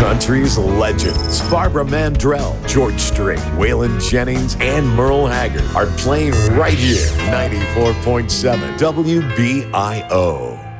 Country's legends Barbara Mandrell, George Strait, Waylon Jennings, and Merle Haggard are playing right here. 94.7 WBIO.